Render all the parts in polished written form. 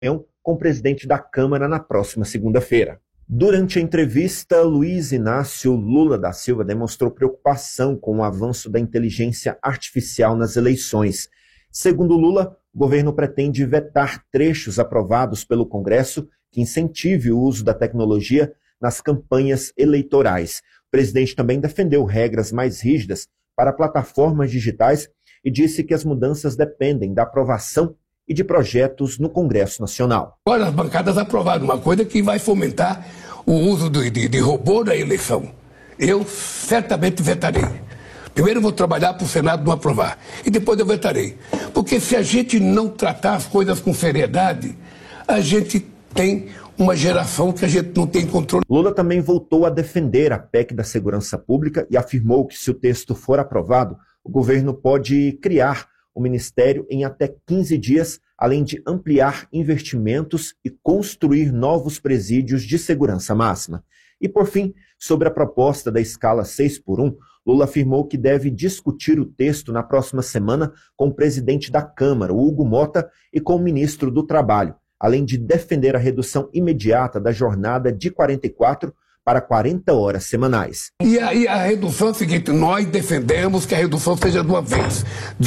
com o presidente da Câmara na próxima segunda-feira. Durante a entrevista, Luiz Inácio Lula da Silva demonstrou preocupação com o avanço da inteligência artificial nas eleições. Segundo Lula, o governo pretende vetar trechos aprovados pelo Congresso que incentive o uso da tecnologia nas campanhas eleitorais. O presidente também defendeu regras mais rígidas para plataformas digitais e disse que as mudanças dependem da aprovação e de projetos no Congresso Nacional. Agora as bancadas aprovaram uma coisa que vai fomentar o uso de robô na eleição. Eu certamente vetarei. Primeiro eu vou trabalhar para o Senado não aprovar e depois eu vetarei. Porque se a gente não tratar as coisas com seriedade, a gente tem uma geração que a gente não tem controle. Lula também voltou a defender a PEC da Segurança Pública e afirmou que, se o texto for aprovado, o governo pode criar o ministério em até 15 dias, além de ampliar investimentos e construir novos presídios de segurança máxima. E, por fim, sobre a proposta da escala 6x1, Lula afirmou que deve discutir o texto na próxima semana com o presidente da Câmara, Hugo Mota, e com o ministro do Trabalho, além de defender a redução imediata da jornada de 44 para 40 horas semanais. E aí a redução é o seguinte, nós defendemos que a redução seja de uma vez,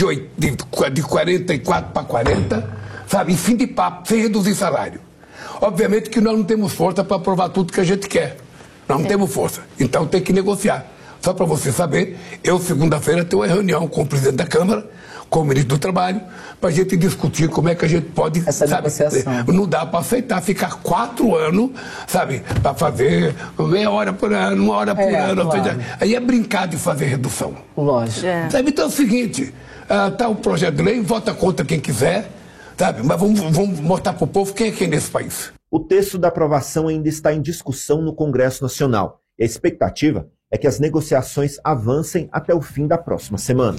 de 44 para 40, sabe, em fim de papo, sem reduzir salário. Obviamente que nós não temos força para aprovar tudo que a gente quer. Nós não temos força, então tem que negociar. Só para você saber, eu segunda-feira tenho uma reunião com o presidente da Câmara, com o ministro do Trabalho, para a gente discutir como é que a gente pode, essa negociação. Não dá para aceitar ficar 4 anos, sabe, para fazer meia hora por ano, 1 hora por ano. Claro. Aí é brincar de fazer redução. Lógico. Sabe, então é o seguinte, tá o projeto de lei, vota contra quem quiser, sabe, mas vamos mostrar para o povo quem é quem nesse país. O texto da aprovação ainda está em discussão no Congresso Nacional. E a expectativa é que as negociações avancem até o fim da próxima semana.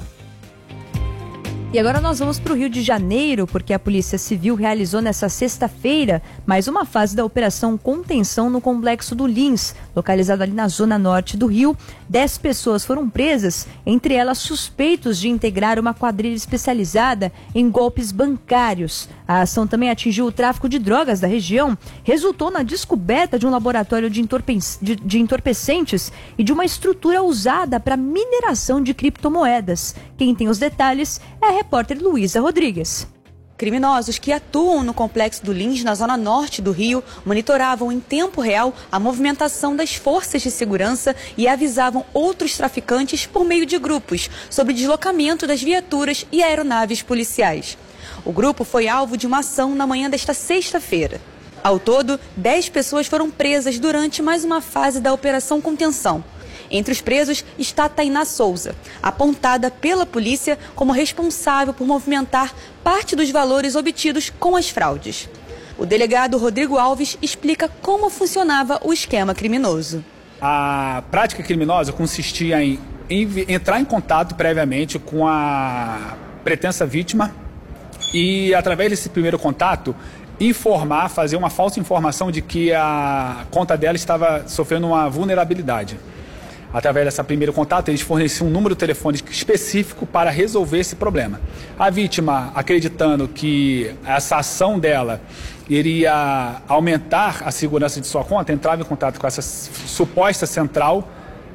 E agora nós vamos para o Rio de Janeiro, porque a Polícia Civil realizou nesta sexta-feira mais uma fase da Operação Contenção no Complexo do Lins, localizado ali na zona norte do Rio. 10 pessoas foram presas, entre elas suspeitos de integrar uma quadrilha especializada em golpes bancários. A ação também atingiu o tráfico de drogas da região, resultou na descoberta de um laboratório de entorpecentes e de uma estrutura usada para mineração de criptomoedas. Quem tem os detalhes é a repórter Luísa Rodrigues. Criminosos que atuam no Complexo do Lins, na zona norte do Rio, monitoravam em tempo real a movimentação das forças de segurança e avisavam outros traficantes por meio de grupos sobre o deslocamento das viaturas e aeronaves policiais. O grupo foi alvo de uma ação na manhã desta sexta-feira. Ao todo, 10 pessoas foram presas durante mais uma fase da Operação Contenção. Entre os presos está Tainá Souza, apontada pela polícia como responsável por movimentar parte dos valores obtidos com as fraudes. O delegado Rodrigo Alves explica como funcionava o esquema criminoso. A prática criminosa consistia em entrar em contato previamente com a pretensa vítima e, através desse primeiro contato, fazer uma falsa informação de que a conta dela estava sofrendo uma vulnerabilidade. Através desse primeiro contato, eles forneciam um número telefônico específico para resolver esse problema. A vítima, acreditando que essa ação dela iria aumentar a segurança de sua conta, entrava em contato com essa suposta central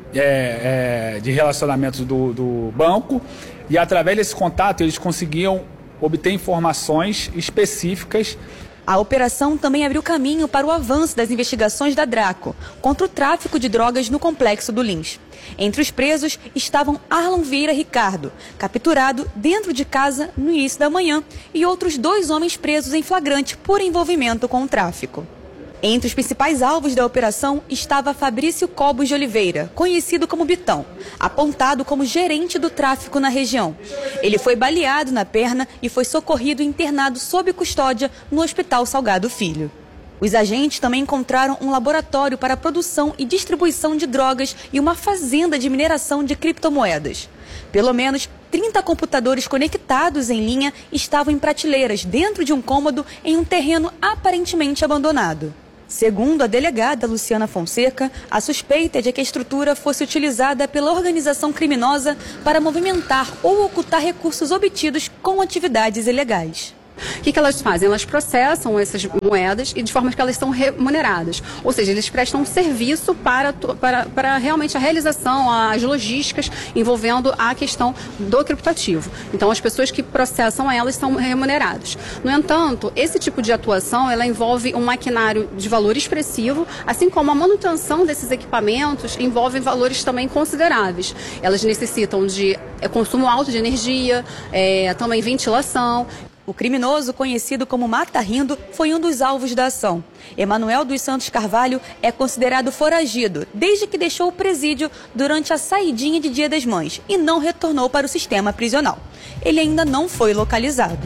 de relacionamentos do banco e, através desse contato, eles conseguiam obter informações específicas. A operação também abriu caminho para o avanço das investigações da Draco contra o tráfico de drogas no Complexo do Lins. Entre os presos estavam Arlon Vieira Ricardo, capturado dentro de casa no início da manhã, e outros 2 homens presos em flagrante por envolvimento com o tráfico. Entre os principais alvos da operação estava Fabrício Cobos de Oliveira, conhecido como Bitão, apontado como gerente do tráfico na região. Ele foi baleado na perna e foi socorrido e internado sob custódia no Hospital Salgado Filho. Os agentes também encontraram um laboratório para a produção e distribuição de drogas e uma fazenda de mineração de criptomoedas. Pelo menos 30 computadores conectados em linha estavam em prateleiras dentro de um cômodo em um terreno aparentemente abandonado. Segundo a delegada Luciana Fonseca, a suspeita é de que a estrutura fosse utilizada pela organização criminosa para movimentar ou ocultar recursos obtidos com atividades ilegais. O que elas fazem? Elas processam essas moedas e de forma que elas são remuneradas. Ou seja, eles prestam um serviço para realmente a realização, as logísticas envolvendo a questão do criptoativo. Então, as pessoas que processam elas são remuneradas. No entanto, esse tipo de atuação, ela envolve um maquinário de valor expressivo, assim como a manutenção desses equipamentos envolve valores também consideráveis. Elas necessitam de consumo alto de energia, também ventilação. O criminoso, conhecido como Mata Rindo, foi um dos alvos da ação. Emanuel dos Santos Carvalho é considerado foragido desde que deixou o presídio durante a saidinha de Dia das Mães e não retornou para o sistema prisional. Ele ainda não foi localizado.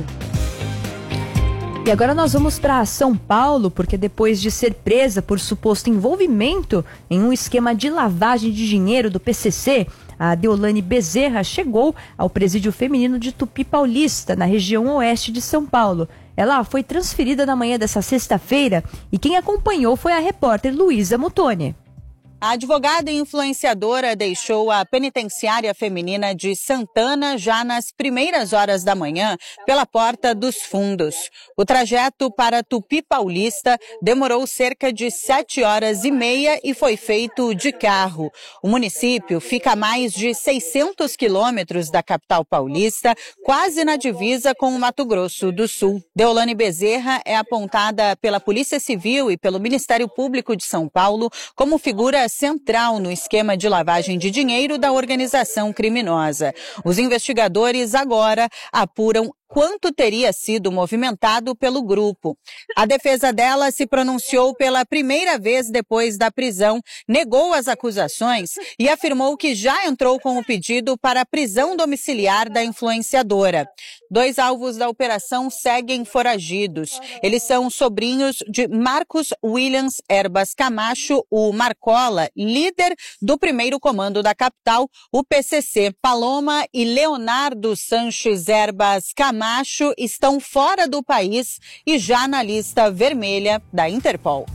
E agora nós vamos para São Paulo, porque depois de ser presa por suposto envolvimento em um esquema de lavagem de dinheiro do PCC, a Deolane Bezerra chegou ao presídio feminino de Tupi Paulista, na região oeste de São Paulo. Ela foi transferida na manhã dessa sexta-feira e quem acompanhou foi a repórter Luísa Mutoni. A advogada e influenciadora deixou a penitenciária feminina de Santana já nas primeiras horas da manhã pela Porta dos Fundos. O trajeto para Tupi Paulista demorou cerca de 7h30 e foi feito de carro. O município fica a mais de 600 quilômetros da capital paulista, quase na divisa com o Mato Grosso do Sul. Deolane Bezerra é apontada pela Polícia Civil e pelo Ministério Público de São Paulo como figura central no esquema de lavagem de dinheiro da organização criminosa. Os investigadores agora apuram quanto teria sido movimentado pelo grupo. A defesa dela se pronunciou pela primeira vez depois da prisão, negou as acusações e afirmou que já entrou com o pedido para a prisão domiciliar da influenciadora. 2 alvos da operação seguem foragidos. Eles são sobrinhos de Marcos Williams Erbas Camacho, o Marcola, líder do primeiro comando da capital, o PCC. Paloma e Leonardo Sanches Erbas Camacho estão fora do país e já na lista vermelha da Interpol.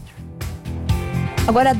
Agora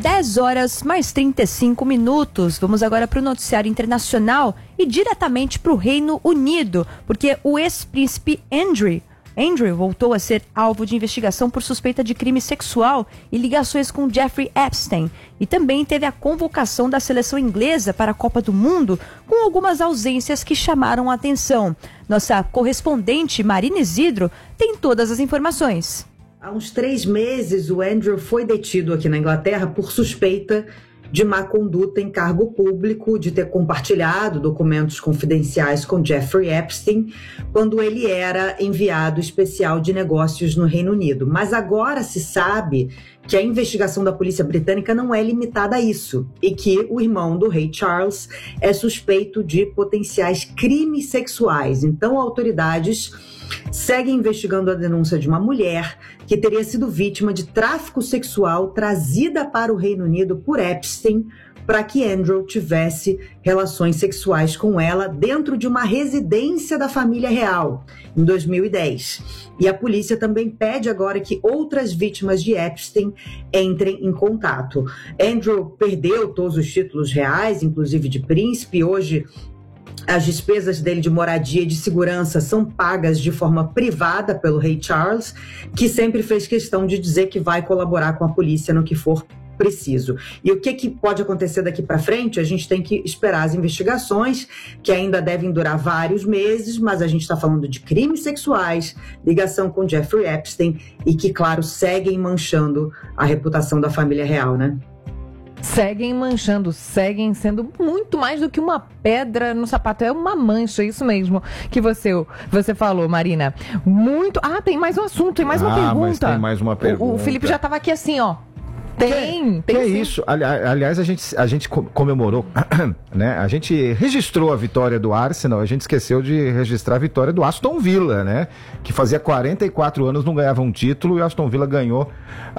10h mais 35. Vamos agora para o noticiário internacional e diretamente para o Reino Unido, porque o ex-príncipe Andrew voltou a ser alvo de investigação por suspeita de crime sexual e ligações com Jeffrey Epstein. E também teve a convocação da seleção inglesa para a Copa do Mundo, com algumas ausências que chamaram a atenção. Nossa correspondente Marina Isidro tem todas as informações. Há uns 3 meses, o Andrew foi detido aqui na Inglaterra por suspeita de má conduta em cargo público, de ter compartilhado documentos confidenciais com Jeffrey Epstein, quando ele era enviado especial de negócios no Reino Unido. Mas agora se sabe que a investigação da polícia britânica não é limitada a isso e que o irmão do rei Charles é suspeito de potenciais crimes sexuais. Então, autoridades seguem investigando a denúncia de uma mulher que teria sido vítima de tráfico sexual trazida para o Reino Unido por Epstein para que Andrew tivesse relações sexuais com ela dentro de uma residência da família real, em 2010. E a polícia também pede agora que outras vítimas de Epstein entrem em contato. Andrew perdeu todos os títulos reais, inclusive de príncipe. Hoje, as despesas dele de moradia e de segurança são pagas de forma privada pelo rei Charles, que sempre fez questão de dizer que vai colaborar com a polícia no que for preciso. E o que pode acontecer daqui para frente? A gente tem que esperar as investigações, que ainda devem durar vários meses, mas a gente está falando de crimes sexuais, ligação com Jeffrey Epstein e que, claro, seguem manchando a reputação da família real, né? Seguem manchando, seguem sendo muito mais do que uma pedra no sapato, é uma mancha, isso mesmo que você falou, Marina. Muito. Tem mais um assunto, tem mais uma pergunta. Mas tem mais uma pergunta. O Felipe já estava aqui assim, ó. Tem é isso. Aliás, a gente comemorou, né? A gente registrou a vitória do Arsenal, a gente esqueceu de registrar a vitória do Aston Villa, né? Que fazia 44 anos não ganhava um título e o Aston Villa ganhou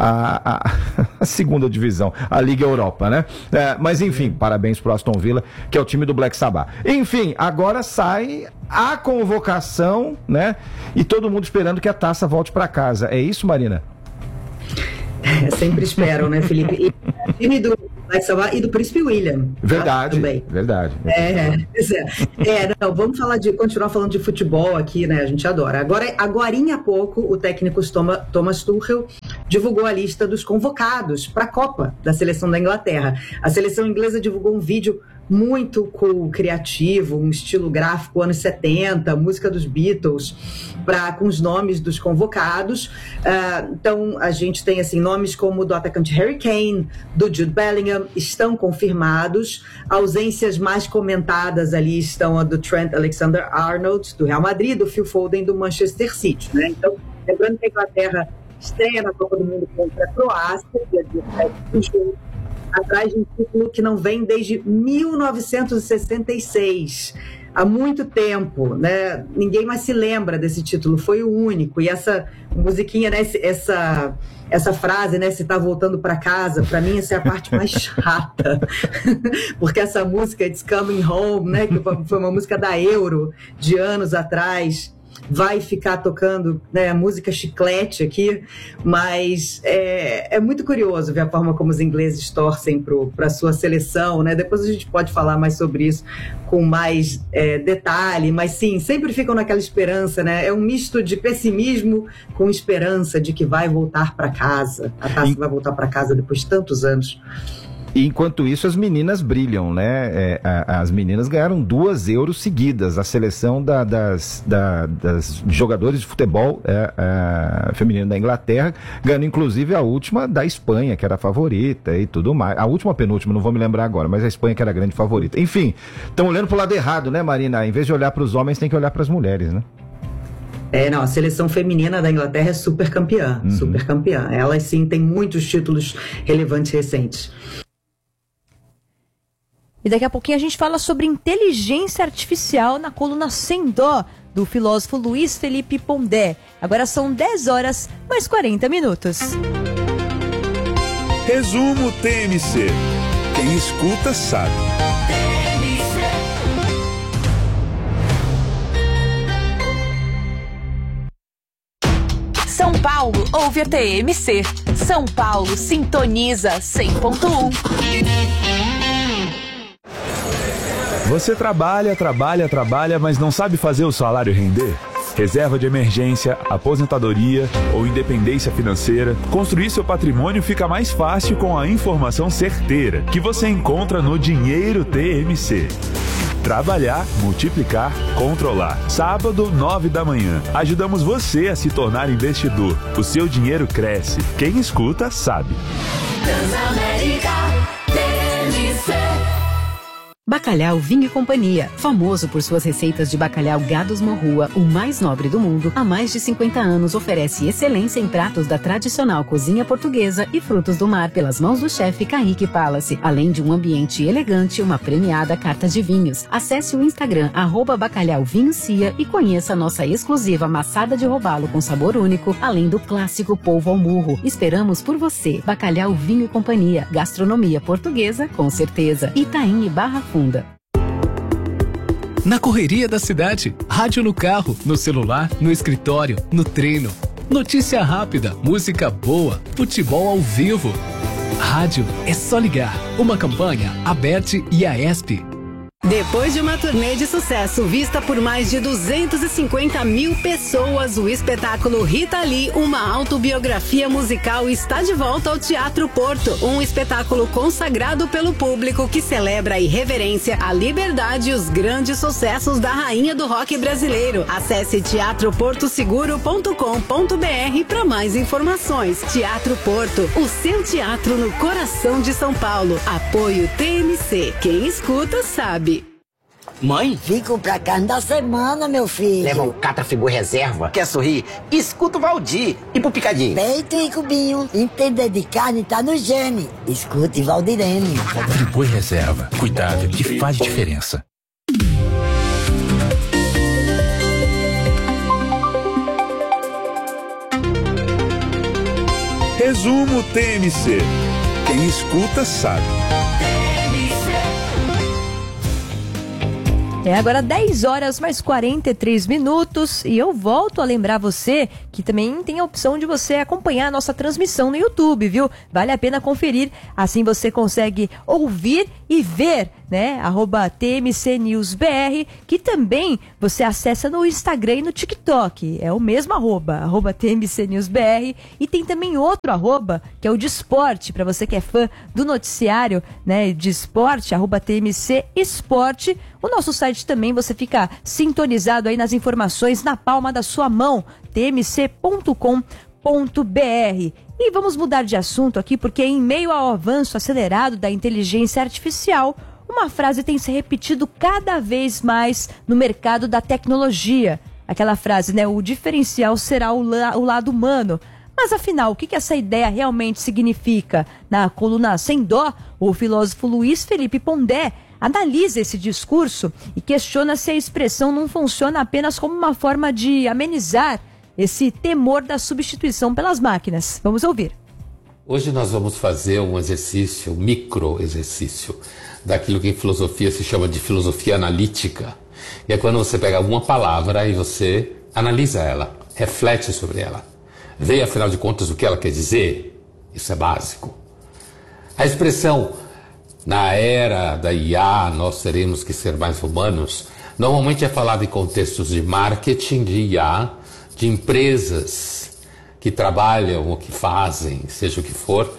a segunda divisão, a Liga Europa, né? Mas enfim, parabéns pro Aston Villa, que é o time do Black Sabbath. Enfim, agora sai a convocação, né? E todo mundo esperando que a taça volte para casa. É isso, Marina? Sempre esperam, né, Felipe? E o time do Black Sabbath e do Príncipe William. Verdade, também. Verdade. Não, vamos continuar falando de futebol aqui, né? A gente adora. Agorinha há pouco, o técnico Thomas Tuchel divulgou a lista dos convocados para a Copa da seleção da Inglaterra. A seleção inglesa divulgou um vídeo muito cool, criativo, um estilo gráfico anos 70, música dos Beatles, com os nomes dos convocados. Então, a gente tem assim, nomes como do atacante Harry Kane, do Jude Bellingham, estão confirmados. Ausências mais comentadas ali estão a do Trent Alexander-Arnold, do Real Madrid, do Phil Foden, do Manchester City, né? Então, lembrando que a Inglaterra estreia na Copa do Mundo contra a Croácia, dia 17 de junho, atrás de um título que não vem desde 1966. Há muito tempo, né? Ninguém mais se lembra desse título, foi o único. E essa musiquinha, né? Essa frase, né? Se tá voltando para casa, para mim essa é a parte mais chata. Porque essa música, It's Coming Home, né? Que foi uma música da Euro, de anos atrás, vai ficar tocando, né, música chiclete aqui, mas é muito curioso ver a forma como os ingleses torcem para a sua seleção, né? Depois a gente pode falar mais sobre isso com mais detalhe, mas sim, sempre ficam naquela esperança, né? É um misto de pessimismo com esperança de que vai voltar para casa, a taça vai voltar para casa depois de tantos anos. E enquanto isso, as meninas brilham, né? As meninas ganharam 2 Euros seguidas. A seleção das jogadores de futebol feminino da Inglaterra, ganhando inclusive a última da Espanha, que era a favorita e tudo mais. A última, penúltima, não vou me lembrar agora, mas a Espanha que era a grande favorita. Enfim, estão olhando pro lado errado, né, Marina? Em vez de olhar para os homens, tem que olhar para as mulheres, né? Não, a seleção feminina da Inglaterra é super campeã, super campeã. Elas, sim, têm muitos títulos relevantes recentes. E daqui a pouquinho a gente fala sobre inteligência artificial na coluna Sem Dó, do filósofo Luiz Felipe Pondé. Agora são 10 horas, mais 40 minutos. Resumo TMC. Quem escuta sabe. São Paulo ouve a TMC. São Paulo sintoniza 100.1. Você trabalha, mas não sabe fazer o salário render? Reserva de emergência, aposentadoria ou independência financeira, construir seu patrimônio fica mais fácil com a informação certeira que você encontra no Dinheiro TMC. Trabalhar, multiplicar, controlar. Sábado, 9 da manhã. Ajudamos você a se tornar investidor. O seu dinheiro cresce. Quem escuta, sabe. Transamérica TMC. Bacalhau Vinho e Companhia, famoso por suas receitas de bacalhau Gados Morrua, o mais nobre do mundo, há mais de 50 anos oferece excelência em pratos da tradicional cozinha portuguesa e frutos do mar pelas mãos do chefe Kaique Palace, além de um ambiente elegante e uma premiada carta de vinhos. Acesse o Instagram @bacalhauvinhocia e conheça a nossa exclusiva maçada de robalo com sabor único, além do clássico polvo ao murro. Esperamos por você. Bacalhau Vinho e Companhia, gastronomia portuguesa com certeza. Itaim e Barra Funda. Na correria da cidade, rádio no carro, no celular, no escritório, no treino. Notícia rápida, música boa, futebol ao vivo. Rádio é só ligar. Uma campanha, Aberte e Aesp. Depois de uma turnê de sucesso vista por mais de 250 mil pessoas, o espetáculo Rita Lee, uma autobiografia musical, está de volta ao Teatro Porto. Um espetáculo consagrado pelo público que celebra a irreverência, a liberdade e os grandes sucessos da rainha do rock brasileiro. Acesse teatroportoseguro.com.br para mais informações. Teatro Porto, o seu teatro no coração de São Paulo. Apoio TMC. Quem escuta sabe. Mãe? Vim comprar carne da semana, meu filho. Leva um Catra Friboi Reserva. Quer sorrir? Escuta o Valdir. E pro Picadinho? Peito e cubinho. Entender de carne tá no gene. Escute Valdirene. Friboi Reserva. Cuidado que faz diferença. Resumo TMC. Quem escuta sabe. Agora 10 horas mais 43 minutos e eu volto a lembrar você que aqui também tem a opção de você acompanhar a nossa transmissão no YouTube, viu? Vale a pena conferir, assim você consegue ouvir e ver, né? @TMCNewsBR, que também você acessa no Instagram e no TikTok. É o mesmo @, @TMCNewsBR. E tem também outro @, que é o de esporte, para você que é fã do noticiário, né, de esporte, @TMC Esporte. O nosso site também, você fica sintonizado aí nas informações na palma da sua mão, tmc.com.br. E vamos mudar de assunto aqui, porque em meio ao avanço acelerado da inteligência artificial, uma frase tem se repetido cada vez mais no mercado da tecnologia. Aquela frase, né? O diferencial será o lado humano. Mas afinal, o que essa ideia realmente significa? Na coluna Sem Dó, o filósofo Luiz Felipe Pondé analisa esse discurso e questiona se a expressão não funciona apenas como uma forma de amenizar esse temor da substituição pelas máquinas. Vamos ouvir. Hoje nós vamos fazer um exercício, um micro-exercício, daquilo que em filosofia se chama de filosofia analítica. E é quando você pega alguma palavra e você analisa ela, reflete sobre ela, vê afinal de contas o que ela quer dizer. Isso é básico. A expressão, na era da IA nós teremos que ser mais humanos, normalmente é falado em contextos de marketing, de IA, de empresas que trabalham ou que fazem, seja o que for,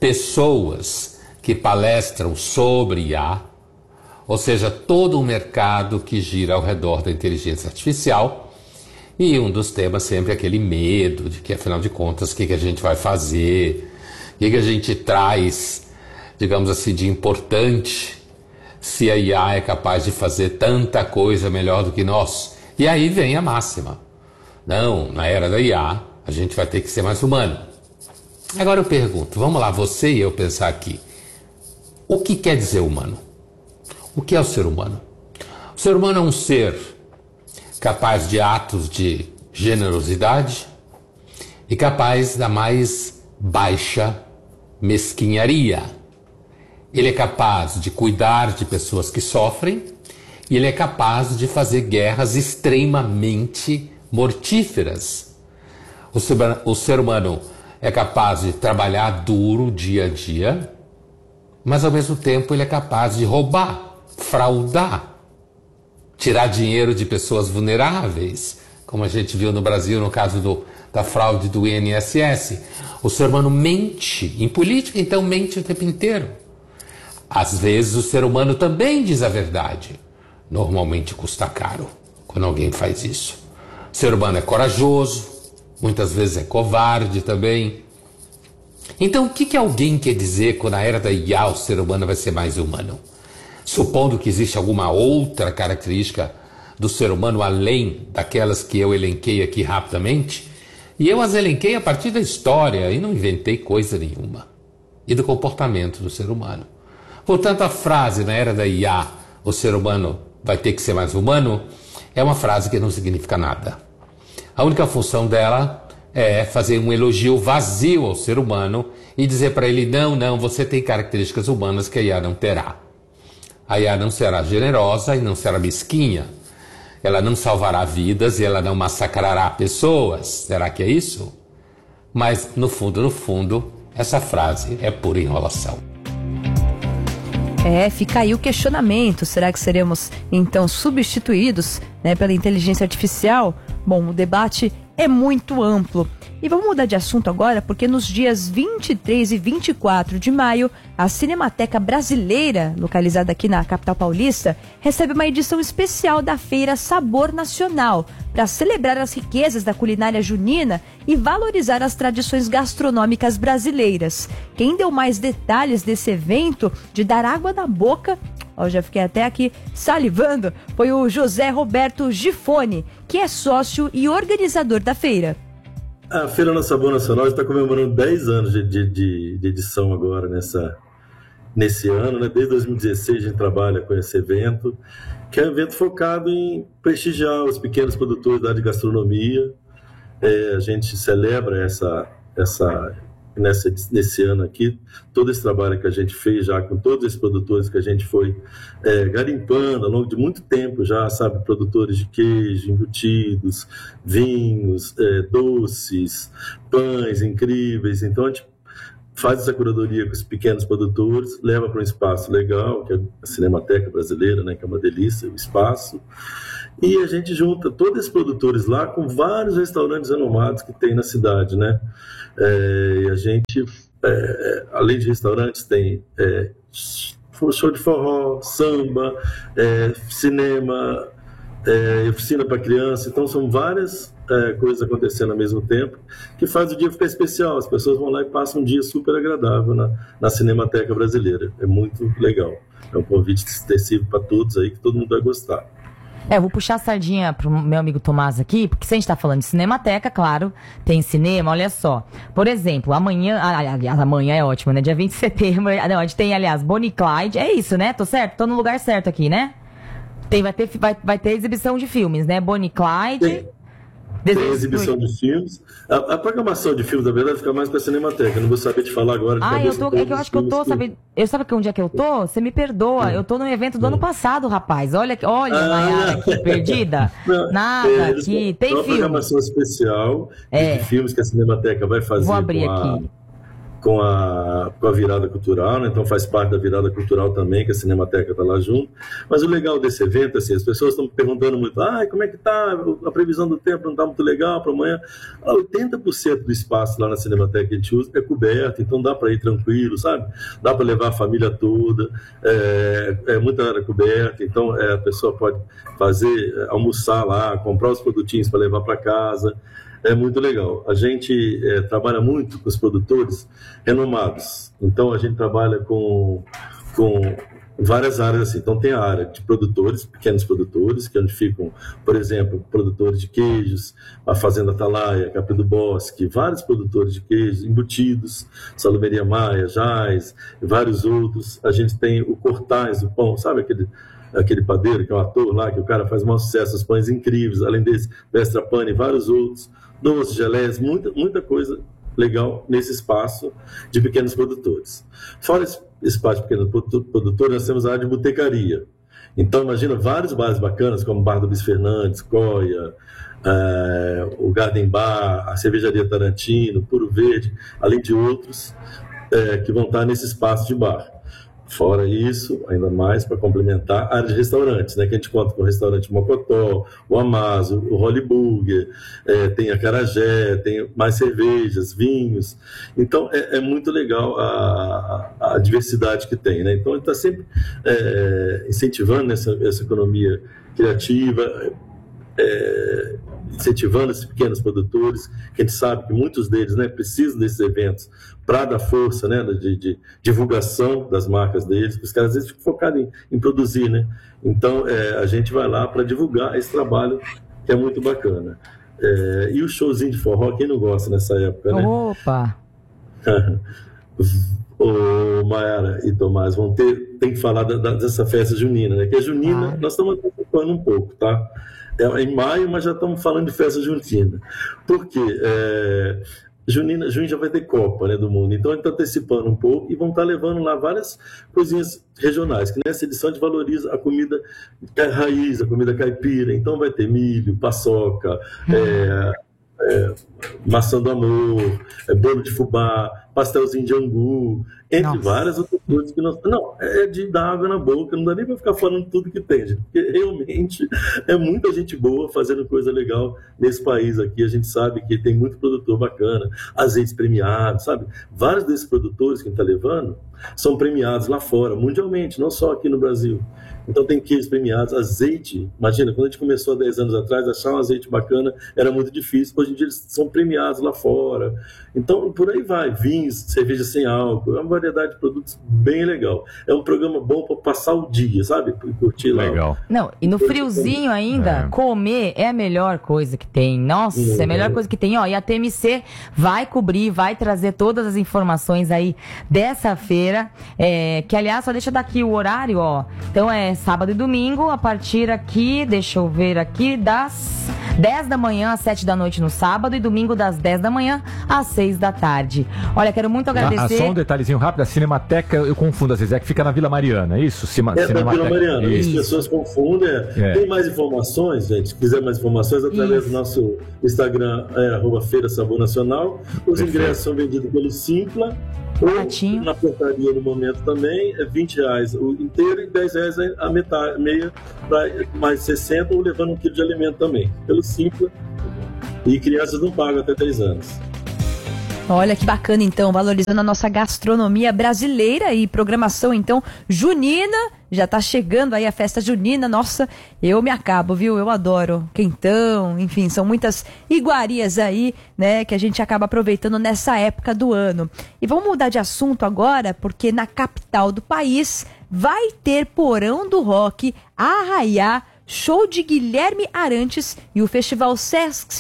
pessoas que palestram sobre IA, ou seja, todo um mercado que gira ao redor da inteligência artificial. E um dos temas sempre é aquele medo de que, afinal de contas, o que a gente vai fazer, o que a gente traz, digamos assim, de importante, se a IA é capaz de fazer tanta coisa melhor do que nós. E aí vem a máxima. Não, na era da IA, a gente vai ter que ser mais humano. Agora eu pergunto, vamos lá, você e eu pensar aqui. O que quer dizer humano? O que é o ser humano? O ser humano é um ser capaz de atos de generosidade e capaz da mais baixa mesquinharia. Ele é capaz de cuidar de pessoas que sofrem e ele é capaz de fazer guerras extremamente mortíferas. O ser humano é capaz de trabalhar duro dia a dia, mas ao mesmo tempo ele é capaz de roubar, fraudar, tirar dinheiro de pessoas vulneráveis, como a gente viu no Brasil no caso da fraude do INSS. O ser humano mente, em política então mente o tempo inteiro. Às vezes o ser humano também diz a verdade. Normalmente custa caro quando alguém faz isso. O ser humano é corajoso, muitas vezes é covarde também. Então o que alguém quer dizer quando na era da IA o ser humano vai ser mais humano? Supondo que existe alguma outra característica do ser humano além daquelas que eu elenquei aqui rapidamente, e eu as elenquei a partir da história e não inventei coisa nenhuma, e do comportamento do ser humano. Portanto, a frase na era da IA, o ser humano vai ter que ser mais humano, é uma frase que não significa nada. A única função dela é fazer um elogio vazio ao ser humano e dizer para ele, não, você tem características humanas que a IA não terá. A IA não será generosa e não será mesquinha. Ela não salvará vidas e ela não massacrará pessoas. Será que é isso? Mas, no fundo, essa frase é pura enrolação. Fica aí o questionamento. Será que seremos, então, substituídos, né, pela inteligência artificial? Bom, o debate é muito amplo. E vamos mudar de assunto agora, porque nos dias 23 e 24 de maio, a Cinemateca Brasileira, localizada aqui na capital paulista, recebe uma edição especial da Feira Sabor Nacional, para celebrar as riquezas da culinária junina e valorizar as tradições gastronômicas brasileiras. Quem deu mais detalhes desse evento, de dar água na boca, já fiquei até aqui salivando, foi o José Roberto Gifone, que é sócio e organizador da feira. A Feira Sabor Nacional está comemorando 10 anos de edição agora nesse ano, né? Desde 2016 a gente trabalha com esse evento, que é um evento focado em prestigiar os pequenos produtores da área de gastronomia. A gente celebra essa nesse ano aqui, todo esse trabalho que a gente fez já com todos esses produtores que a gente foi garimpando ao longo de muito tempo já, sabe, produtores de queijo, embutidos, vinhos, doces, pães incríveis. Então a gente faz essa curadoria com os pequenos produtores, leva para um espaço legal, que é a Cinemateca Brasileira, né, que é uma delícia, o espaço, e a gente junta todos esses produtores lá com vários restaurantes renomados que tem na cidade, né? E a gente, além de restaurantes, tem show de forró, samba, cinema, oficina para criança. Então são várias coisas acontecendo ao mesmo tempo que faz o dia ficar especial. As pessoas vão lá e passam um dia super agradável na Cinemateca Brasileira. É muito legal. É um convite extensivo para todos aí, que todo mundo vai gostar. Eu vou puxar a sardinha pro meu amigo Tomás aqui, porque se a gente tá falando de Cinemateca, claro, tem cinema, olha só. Por exemplo, amanhã é ótimo, né? Dia 20 de setembro, não, a gente tem, aliás, Bonnie e Clyde, é isso, né? Tô certo? Tô no lugar certo aqui, né? Vai ter exibição de filmes, né? Bonnie e Clyde... Tem exibição de filmes. A programação de filmes, na verdade, fica mais pra Cinemateca. Eu não vou saber te falar agora. Eu acho que eu tô, sabe que onde é que eu tô? Você me perdoa. Eu tô no evento do ano passado, rapaz. Olha, Mayara, aqui, perdida. Nada aqui. Tem filme. Uma programação especial de filmes que a Cinemateca vai fazer. Vou abrir aqui. Com a virada cultural, né? Então faz parte da virada cultural também, que a Cinemateca está lá junto. Mas o legal desse evento, assim, as pessoas estão perguntando muito, como é que tá? A previsão do tempo não está muito legal para amanhã. 80% do espaço lá na Cinemateca que a gente usa é coberto, então dá para ir tranquilo, sabe? Dá para levar a família toda, muita área coberta, então a pessoa pode almoçar lá, comprar os produtinhos para levar para casa. É muito legal. A gente trabalha muito com os produtores renomados. Então, a gente trabalha com várias áreas assim. Então, tem a área de produtores, pequenos produtores, que é onde ficam, por exemplo, produtores de queijos, a Fazenda Atalaia, Capri do Bosque, vários produtores de queijos, embutidos, Salumeria Maia, Jais, e vários outros. A gente tem o Cortais, o pão, sabe aquele padeiro que é um ator lá, que o cara faz um maior sucesso, os pães incríveis, além desse, Vestra Pane e vários outros, doces, geleias, muita coisa legal nesse espaço de pequenos produtores. Fora esse espaço de pequenos produtores, nós temos a área de botecaria. Então, imagina vários bares bacanas, como o Bar do Luiz Fernandes, Coia, o Garden Bar, a Cervejaria Tarantino, Puro Verde, além de outros que vão estar nesse espaço de bar. Fora isso, ainda mais para complementar, a área de restaurantes, né, que a gente conta com o restaurante Mocotó, o Amazo, o Holly Burger, tem a Carajé, tem mais cervejas, vinhos. Então, é muito legal a diversidade que tem, né? Então, a gente está sempre incentivando essa economia criativa, incentivando esses pequenos produtores, que a gente sabe que muitos deles, né, precisam desses eventos para dar força, né, de divulgação das marcas deles, porque os caras às vezes ficam focados em produzir, né? Então a gente vai lá para divulgar esse trabalho que é muito bacana. E o showzinho de forró, quem não gosta nessa época, né? Opa! Ô, Mayara e Tomás, tem que falar dessa festa junina, né? Que a junina, nós estamos antecipando um pouco, tá? Em maio, mas já estamos falando de festa junina. Por quê? Junho já vai ter Copa, né, do Mundo. Então, a gente está antecipando um pouco e vão estar levando lá várias coisinhas regionais, que nessa edição a gente valoriza a comida raiz, a comida caipira. Então, vai ter milho, paçoca, maçã do amor, bolo de fubá, pastelzinho de angu, entre várias outras coisas que nós... Não, é de dar água na boca, não dá nem para ficar falando tudo que tem, gente, porque realmente é muita gente boa fazendo coisa legal nesse país aqui. A gente sabe que tem muito produtor bacana, azeites premiados, sabe? Vários desses produtores que a gente está levando são premiados lá fora, mundialmente, não só aqui no Brasil. Então tem queijos premiados, azeite. Imagina, quando a gente começou há 10 anos atrás, achar um azeite bacana era muito difícil. Hoje em dia eles são premiados lá fora. Então, por aí vai. Vinhos, cerveja sem álcool, é uma variedade de produtos bem legal. É um programa bom para passar o dia, sabe? Curtir lá. Legal. Não, e no friozinho ainda, comer é a melhor coisa que tem. Nossa, é a melhor coisa que tem. Ó, e a TMC vai cobrir, vai trazer todas as informações aí dessa feira. Que, aliás, só deixa daqui o horário, ó. Então, sábado e domingo, a partir aqui, deixa eu ver aqui, das 10 da manhã às 7 da noite no sábado e domingo das 10 da manhã às 6 da tarde. Olha, quero muito agradecer... Só um detalhezinho rápido, a Cinemateca, eu confundo às vezes, é que fica na Vila Mariana, é isso? Da Vila Mariana, as pessoas confundem. Tem mais informações, gente, se quiser mais informações, através do nosso Instagram, @Feira Sabor Nacional. Os ingressos são vendidos pelo Simpla, ou na portaria no momento também, é R$20 o inteiro e R$10 a metade, meia, mais 60, ou levando 1 quilo de alimento também, pelo Simpla. E crianças não pagam até 10 anos. Olha que bacana, então, valorizando a nossa gastronomia brasileira e programação, então, junina. Já tá chegando aí a festa junina. Nossa, eu me acabo, viu? Eu adoro quentão, enfim, são muitas iguarias aí, né, que a gente acaba aproveitando nessa época do ano. E vamos mudar de assunto agora, porque na capital do país vai ter Porão do Rock, Arraiá, show de Guilherme Arantes e o Festival Sesc,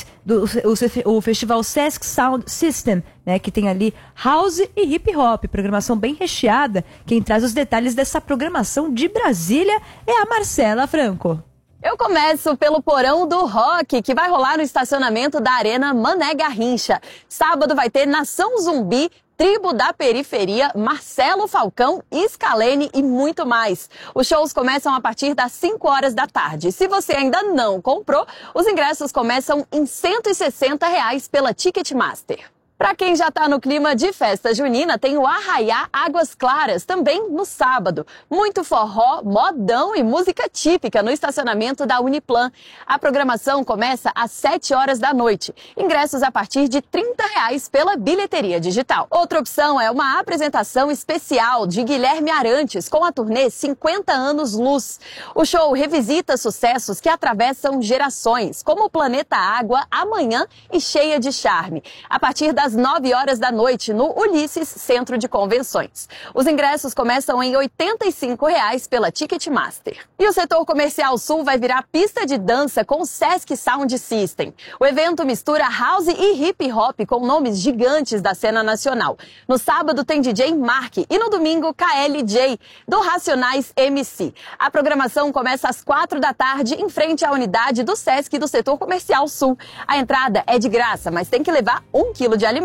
o Festival Sesc Sound System, né, que tem ali house e hip hop, programação bem recheada. Quem traz os detalhes dessa programação de Brasília é a Marcela Franco. Eu começo pelo Porão do Rock, que vai rolar no estacionamento da Arena Mané Garrincha. Sábado vai ter Nação Zumbi, Tribo da Periferia, Marcelo Falcão, Scalene e muito mais. Os shows começam a partir das 5 horas da tarde. Se você ainda não comprou, os ingressos começam em R$160 pela Ticketmaster. Para quem já está no clima de festa junina, tem o Arraiá Águas Claras, também no sábado. Muito forró, modão e música típica no estacionamento da Uniplan. A programação começa às 7 horas da noite. Ingressos a partir de R$30 pela bilheteria digital. Outra opção é uma apresentação especial de Guilherme Arantes com a turnê 50 Anos Luz. O show revisita sucessos que atravessam gerações, como o Planeta Água, Amanhã e Cheia de Charme. A partir das 9 horas da noite, no Ulisses Centro de Convenções. Os ingressos começam em R$85 pela Ticketmaster. E o setor comercial sul vai virar pista de dança com o Sesc Sound System. O evento mistura house e hip hop com nomes gigantes da cena nacional. No sábado tem DJ Mark e no domingo KLJ, do Racionais MC. A programação começa às 4 da tarde em frente à unidade do Sesc do setor comercial sul. A entrada é de graça, mas tem que levar 1 quilo de alimento.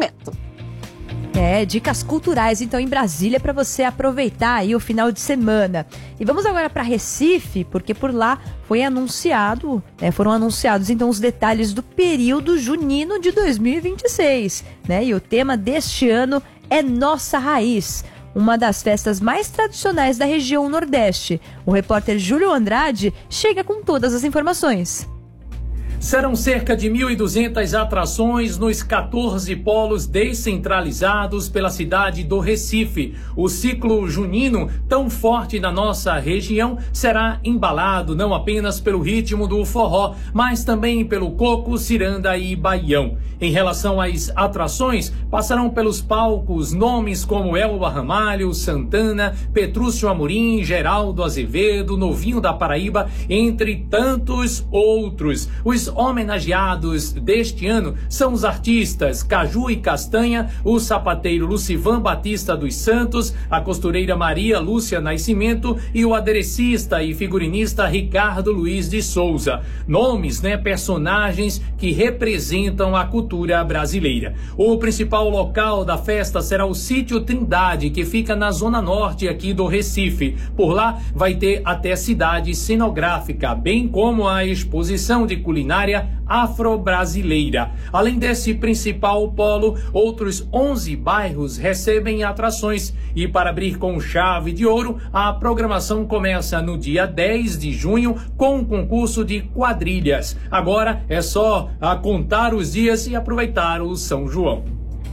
Dicas culturais então em Brasília para você aproveitar aí o final de semana. E vamos agora para Recife, porque por lá foram anunciados então os detalhes do período junino de 2026, né? E o tema deste ano é Nossa Raiz, uma das festas mais tradicionais da região Nordeste. O repórter Júlio Andrade chega com todas as informações. Serão cerca de 1.200 atrações nos 14 polos descentralizados pela cidade do Recife. O ciclo junino, tão forte na nossa região, será embalado não apenas pelo ritmo do forró, mas também pelo coco, ciranda e baião. Em relação às atrações, passarão pelos palcos nomes como Elba Ramalho, Santana, Petrúcio Amorim, Geraldo Azevedo, Novinho da Paraíba, entre tantos outros. Os homenageados deste ano são os artistas Caju e Castanha, o sapateiro Lucivan Batista dos Santos, a costureira Maria Lúcia Nascimento e o aderecista e figurinista Ricardo Luiz de Souza. Nomes, personagens que representam a cultura brasileira. O principal local da festa será o Sítio Trindade, que fica na zona norte aqui do Recife. Por lá vai ter até cidade cenográfica, bem como a exposição de culinária afro-brasileira. Além desse principal polo, outros 11 bairros recebem atrações. E para abrir com chave de ouro, a programação começa no dia 10 de junho com um concurso de quadrilhas. Agora é só contar os dias e aproveitar o São João.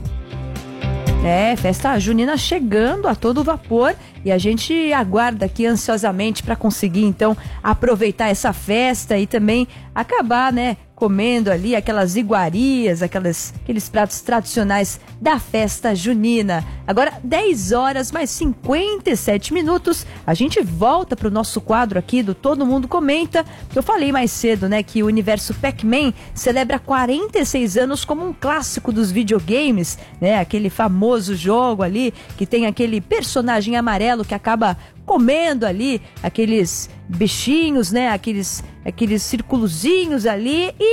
Festa junina chegando a todo vapor e a gente aguarda aqui ansiosamente para conseguir então aproveitar essa festa e também acabar, comendo ali aquelas iguarias, aqueles pratos tradicionais da festa junina. Agora 10 horas mais 57 minutos, a gente volta para o nosso quadro aqui do Todo Mundo Comenta, que eu falei mais cedo, que o universo Pac-Man celebra 46 anos como um clássico dos videogames, aquele famoso jogo ali que tem aquele personagem amarelo que acaba comendo ali aqueles bichinhos, aqueles círculozinhos ali, e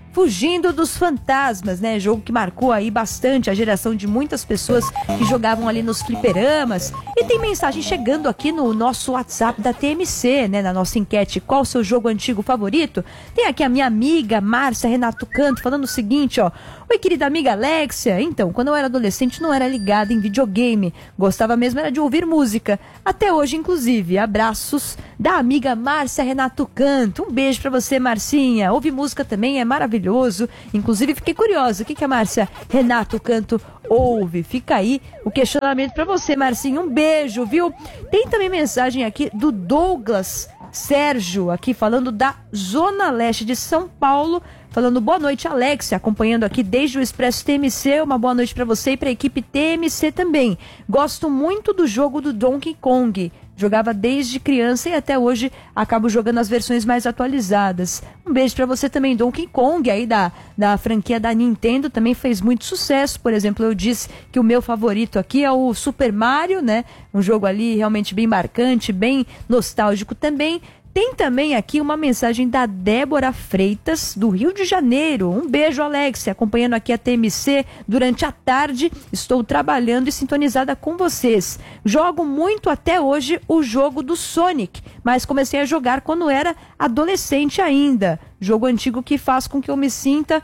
Fugindo dos Fantasmas, né? Jogo que marcou aí bastante a geração de muitas pessoas que jogavam ali nos fliperamas. E tem mensagem chegando aqui no nosso WhatsApp da TMC, né? Na nossa enquete, qual o seu jogo antigo favorito? Tem aqui a minha amiga Márcia Renato Canto falando o seguinte, ó. Oi, querida amiga Alexia. Então, quando eu era adolescente não era ligada em videogame. Gostava mesmo era de ouvir música. Até hoje, inclusive. Abraços da amiga Márcia Renato Canto. Um beijo pra você, Marcinha. Ouvir música também é maravilhoso. Inclusive, fiquei curiosa. O que a Márcia Renato Canto ouve? Fica aí o questionamento pra você, Marcinha. Um beijo, viu? Tem também mensagem aqui do Douglas Sérgio, aqui falando da Zona Leste de São Paulo. Falando boa noite, Alexia, acompanhando aqui desde o Expresso TMC, uma boa noite para você e para a equipe TMC também. Gosto muito do jogo do Donkey Kong, jogava desde criança e até hoje acabo jogando as versões mais atualizadas. Um beijo para você também, Donkey Kong, aí da franquia da Nintendo, também fez muito sucesso. Por exemplo, eu disse que o meu favorito aqui é o Super Mario, né? Um jogo ali realmente bem marcante, bem nostálgico também. Tem também aqui uma mensagem da Débora Freitas, do Rio de Janeiro. Um beijo, Alexia, acompanhando aqui a TMC durante a tarde. Estou trabalhando e sintonizada com vocês. Jogo muito até hoje o jogo do Sonic, mas comecei a jogar quando era adolescente ainda. Jogo antigo que faz com que eu me sinta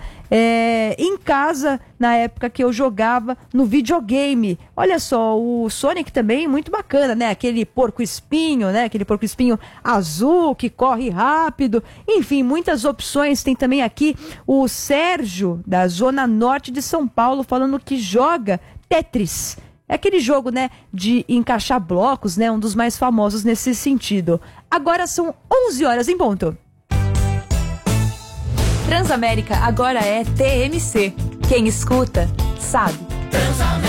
em casa na época que eu jogava no videogame. Olha só, o Sonic também muito bacana, né? Aquele porco-espinho, né? Aquele porco-espinho azul que corre rápido. Enfim, muitas opções. Tem também aqui o Sérgio, da Zona Norte de São Paulo, falando que joga Tetris. É aquele jogo, né, de encaixar blocos, né? Um dos mais famosos nesse sentido. Agora são 11 horas em ponto. Transamérica agora é TMC. Quem escuta, sabe.